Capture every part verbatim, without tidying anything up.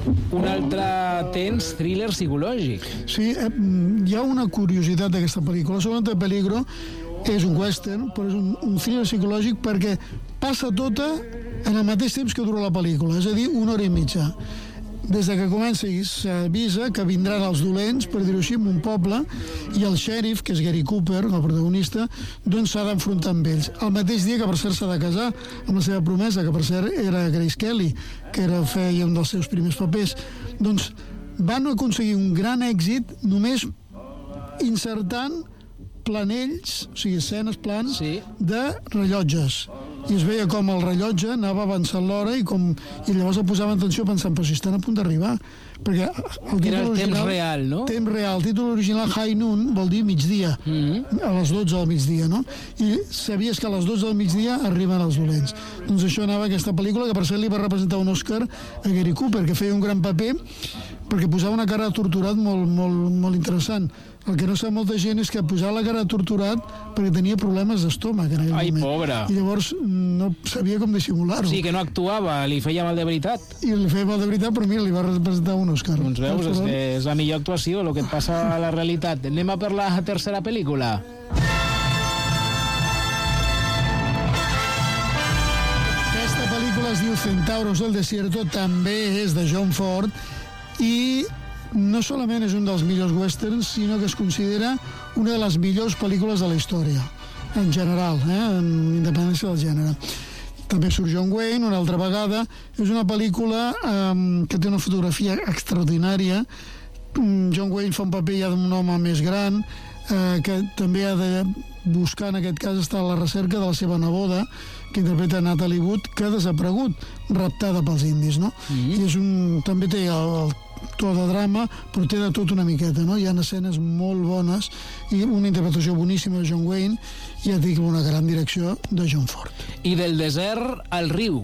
Un altre temps thriller psicològic. Sí, eh, hi ha una curiositat d'aquesta pel·lícula. Zona de Peligro és un western, però és un, un thriller psicològic perquè passa tota en el mateix temps que dura la pel·lícula, és a dir, una hora i mitja. Des de que comença s'avisa que vindran els dolents, per dir-ho així, en un poble, i el xèrif, que és Gary Cooper, el protagonista, doncs s'ha d'enfrontar amb ells. El mateix dia que per cert s'ha de casar amb la seva promesa, que per cert era Grace Kelly, que era, feia un dels seus primers papers, doncs van aconseguir un gran èxit només insertant planells, o sigui, escenes, plans, sí, de rellotges. I es veia com el rellotge anava avançant l'hora i, com, i llavors el posaven atenció pensant, però si estan a punt d'arribar. Perquè el títol era el original, temps real, no? Temps real. El títol original High Noon vol dir migdia, mm-hmm. a les dotze del migdia, no? I sabies que a les dotze del migdia arriben els dolents. Doncs això anava aquesta pel·lícula, que per cert li va representar un Òscar a Gary Cooper, que feia un gran paper perquè posava una cara de torturat molt, molt, molt interessant. El que no sap molta gent és que posava la cara de torturat perquè tenia problemes d'estómac en aquell Ai, moment. pobre. I llavors no sabia com dissimular-ho. Sí, que no actuava, li feia mal de veritat. I li feia mal de veritat, però mira, li va representar un Òscar. Doncs veus, és, que és la millor actuació, el que et passa a la realitat. Anem a per la tercera pel·lícula. Aquesta pel·lícula es diu Centauros del Desierto, també és de John Ford, i no solament és un dels millors westerns, sinó que es considera una de les millors pel·lícules de la història, en general, eh, en independència del gènere. També surt John Wayne una altra vegada. És una pel·lícula eh, que té una fotografia extraordinària. John Wayne fa un paper ja d'un home més gran, eh, que també ha de buscar, en aquest cas, està a la recerca de la seva neboda, que interpreta Natalie Wood, que ha desaparegut, raptada pels indis, no? Mm-hmm. I és un, també té el, el to de drama, però té de tot una miqueta, no? Hi ha escenes molt bones i una interpretació boníssima de John Wayne, i ja dic, una gran direcció de John Ford. I del desert al riu.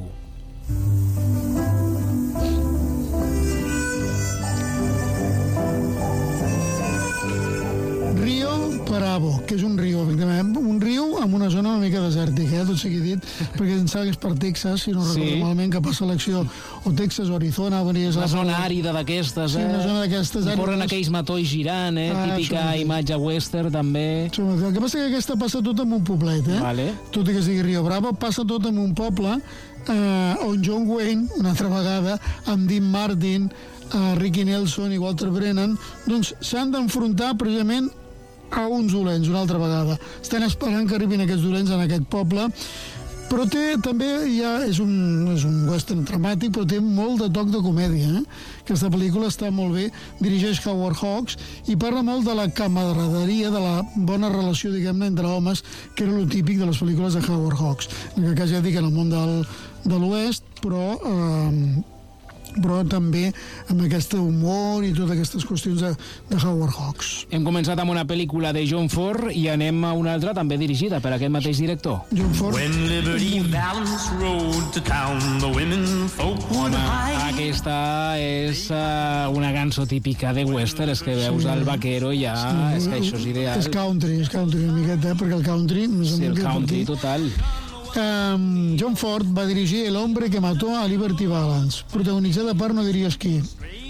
Rio Bravo, que és un riu, efectivament, un riu amb una zona una mica desèrtica, eh, tot sigui dit, perquè em sembla que és per Texas, si no recordo sí. malament, que passa l'acció o Texas o Arizona. És una zona àrida d'aquestes, eh? Sí, una zona d'aquestes. I corren aquells matolls girant, eh? Ah, típica imatge western, també. El que passa que aquesta passa tot en un poblet, eh? Vale. Tot i que es digui Rio Bravo, passa tot en un poble eh, on John Wayne, una altra vegada, amb Dean Martin, eh, Ricky Nelson i Walter Brennan, doncs s'han d'enfrontar precisament a uns dolents, una altra vegada. Estan esperant que arribin aquests dolents en aquest poble, però té també, ja és un, és un western dramàtic, però té molt de toc de comèdia, eh? Aquesta pel·lícula està molt bé, dirigeix Howard Hawks i parla molt de la camaraderia, de la bona relació, diguem-ne, entre homes, que era lo típic de les pel·lícules de Howard Hawks. En aquest cas ja dic, en el món del, de l'oest, però eh, però també amb aquest humor i totes aquestes qüestions de, de Howard Hawks. Hem començat amb una pel·lícula de John Ford i anem a una altra també dirigida per aquest mateix director. John Ford. When Liberty Valance rode to town, the women folk would hide. Aquesta és uh, una cançó típica de western, és que veus sí. el vaquero ja, sí. és que això és ideal. És country, és country una miqueta, perquè el country... Sí, el country total. Um, John Ford va dirigir El hombre que mató a Liberty Valance, protagonitzada per no diries qui.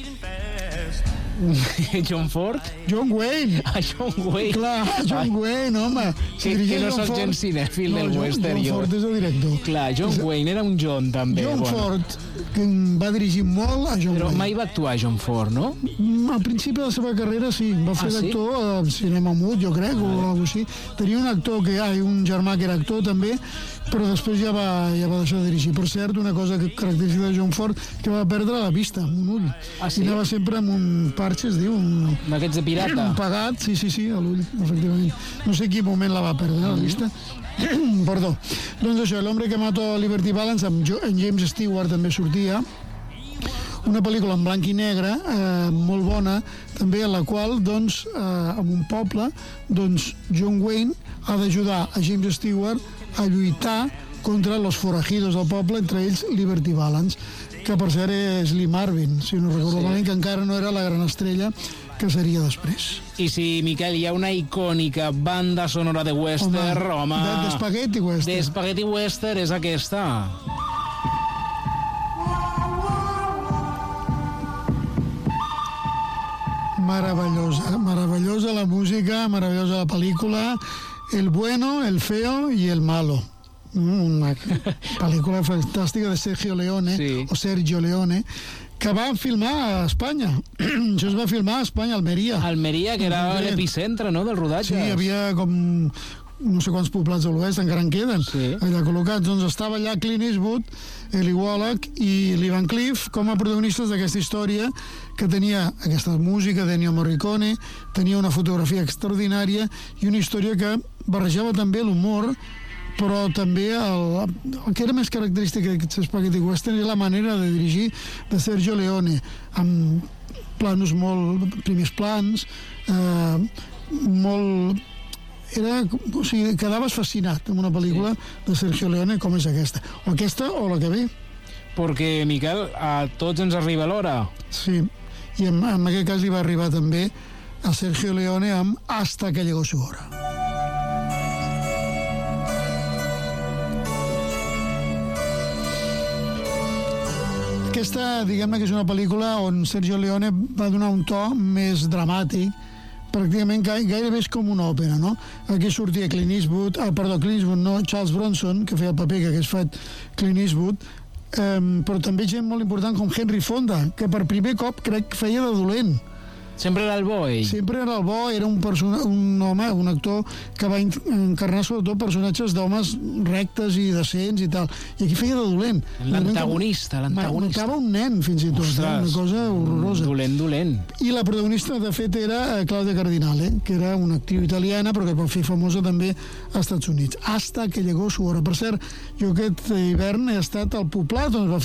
John Ford? John Wayne. Ah, John Wayne. Clar, John Ai. Wayne, home. Si que, que no soc gens cinèfil del no, western. John, John Ford és el director. Clar, John és... Wayne era un John, també. John bueno. Ford, que va dirigir molt a John Però Wayne. mai va actuar John Ford, no? Al principi de la seva carrera, sí. Va fer ah, sí? d'actor a cinema mut, jo crec, vale. o alguna cosa així. Tenia un actor, que, ah, un germà que era actor, també, però després ja va, ja va deixar de dirigir. Per cert, una cosa que característica de John Ford, que va perdre la vista, un ull. Ah, sí? I anava sempre amb un parche, es diu, un... D'aquests de pirata? Un pagat, sí, sí, sí, a l'ull, efectivament. No sé en quin moment la va perdre, la vista. Mm-hmm. Perdó. Doncs això, L'hombre que mató a Liberty Valance, amb James Stewart també sortia, una pel·lícula en blanc i negre, eh, molt bona, també en la qual, doncs, eh, en un poble, doncs, John Wayne ha d'ajudar a James Stewart a lluitar contra los forajidos del poble, entre ells Liberty Valance, que per cert és Lee Marvin, si no recordo sí. malament, que encara no era la gran estrella que seria després. I si, Miquel, hi ha una icònica banda sonora de western, home... home de, de Spaghetti Western. De Spaghetti Western és aquesta. Meravellosa, meravellosa la música, meravellosa la pel·lícula, El bueno, el feo i el malo. Una pel·lícula fantàstica de Sergio Leone, sí. o Sergio Leone, que van filmar a Espanya. Això es va filmar a Espanya, a Almeria. Almeria, que era l'epicentre, no?, del rodatge. Sí, hi havia com no sé quants poblats de l'oest, encara en queden, sí. allà col·locats. Doncs estava allà Clint Eastwood, Eli Wallach i Lee Van Cleef com a protagonistes d'aquesta història que tenia aquesta música d'Ennio Morricone, tenia una fotografia extraordinària i una història que barrejava també l'humor, però també el, el que era més característic d'aquest spaghetti western és la manera de dirigir de Sergio Leone, amb planos molt, primers plans, eh, molt... Era, o sigui, quedaves fascinat amb una pel·lícula sí. de Sergio Leone com és aquesta. O aquesta o la que ve. Perquè, Miquel, a tots ens arriba l'hora. Sí, i en, en aquest cas li va arribar també a Sergio Leone amb Hasta que llegó su hora. Aquesta, diguem-ne que és una pel·lícula on Sergio Leone va donar un to més dramàtic, pràcticament gairebé és com una òpera, no? Aquí sortia Clint Eastwood, ah, perdó, Clint Eastwood, no, Charles Bronson, que feia el paper que hagués fet Clint Eastwood, um, però també gent molt important com Henry Fonda, que per primer cop crec que feia de dolent. Sempre era el bo, ell. Sempre era el bo, era un, persona, un home, un actor que va encarnar sobretot personatges d'homes rectes i decents i tal. I aquí feia de dolent. L'antagonista, l'antagonista. Matava un nen, fins i tot. Ostres, eh? Una cosa horrorosa. Dolent, dolent. I la protagonista, de fet, era Claudia Cardinale, que era una actriu italiana, però que va fer famosa també als Estats Units. Hasta que llegó su hora. Per cert, jo aquest hivern he estat al Poblat, on es va